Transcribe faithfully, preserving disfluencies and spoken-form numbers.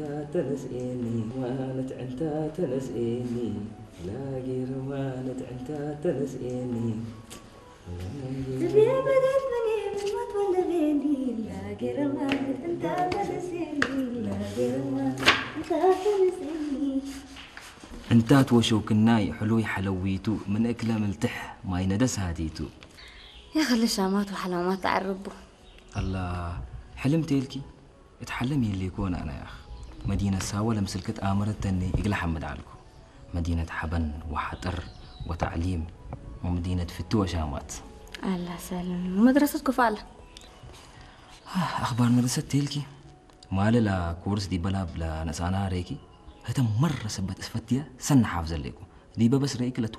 تنسيني وانت انت تنسيني لا غير وانت انت تنسيني زبيب بدت مني من ما تولديني لا غير وانت انت تنسيني لا غير وانت انت تنسيني انت توشوكناي حلوي حلويتو من اكله ملتح ما يندس هاديتو يا خلي شامات وحلومات تعربوا الله حلمتي لكي اتحلمي اللي يكون انا يا اخ مدينه ساوه لمسلكت امرت تني يقلع حمد عليكم مدينه حبن وحطر وتعليم ومدينه فتو وشامات الله سلام ومدرستكم فعلا اخبار مدرسه تيلكي مال لا كورس دي بلا بلا نسانا ريكي هذا مره سبت اسفتيا سن حافظ لكم دي بس ريك